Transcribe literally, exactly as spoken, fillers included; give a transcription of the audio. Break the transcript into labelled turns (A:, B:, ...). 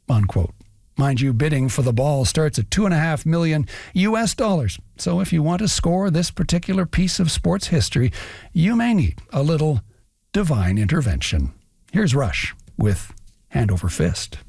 A: unquote. Mind you, bidding for the ball starts at two and a half million U S dollars. So if you want to score this particular piece of sports history, you may need a little divine intervention. Here's Rush with Hand Over Fist.